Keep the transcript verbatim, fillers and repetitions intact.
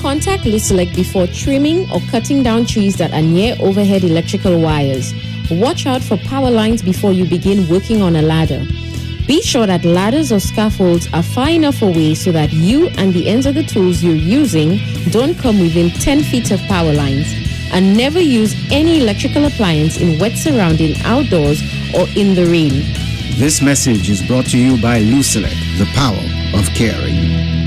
Contact Luselect before trimming or cutting down trees that are near overhead electrical wires. Watch out for power lines before you begin working on a ladder. Be sure that ladders or scaffolds are far enough away so that you and the ends of the tools you're using don't come within ten feet of power lines. And never use any electrical appliance in wet surrounding outdoors or in the rain. This message is brought to you by Luselect, the power of caring.